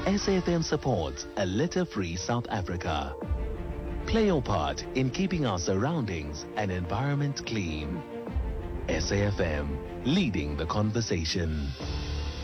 SAFM supports a litter-free South Africa. Play your part in keeping our surroundings and environment clean. SAFM, leading the conversation.